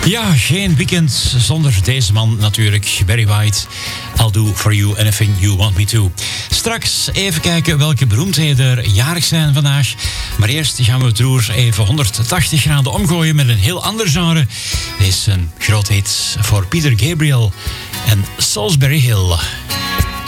Ja, geen weekend zonder deze man natuurlijk. Barry White, I'll do for you anything you want me to. Straks even kijken welke beroemdheden er jarig zijn vandaag. Maar eerst gaan we het roer even 180 graden omgooien met een heel ander genre. Dit is een groot hit voor Peter Gabriel en Salisbury Hill.